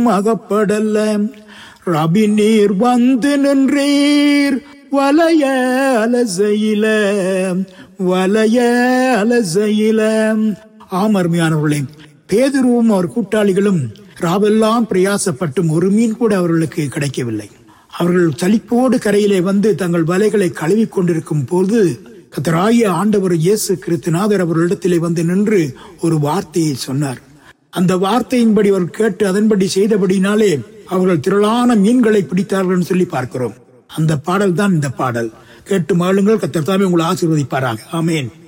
அகப்படல. ரபி நீர் வந்து நின்றீர் வலைய அலசையில, வலைய அலசையில. ஆமர்மையானவர்களே, பேதுருவும் அவர் கூட்டாளிகளும் ராவெல்லாம் பிரயாசப்பட்டும் ஒரு மீன் கூட அவர்களுக்கு கிடைக்கவில்லை. அவர்கள் சலிப்போடு கரையிலே வந்து தங்கள் வலைகளை கழுவிக் கொண்டிருக்கும் போது கர்த்தராகிய ஆண்டவர் இயேசு கிறிஸ்துநாதர் அவர்களிடத்திலே வந்து நின்று ஒரு வார்த்தையை சொன்னார். அந்த வார்த்தையின்படி அவர்கள் கேட்டு அதன்படி செய்தபடினாலே அவர்கள் திரளான மீன்களை பிடித்தார்கள் சொல்லி பார்க்கிறோம். அந்த பாடல் தான் இந்த பாடல். கேட்டு மகிழுங்கள். கர்த்தர் தாமே உங்களை ஆசீர்வதிப்பாராக. ஆமென்.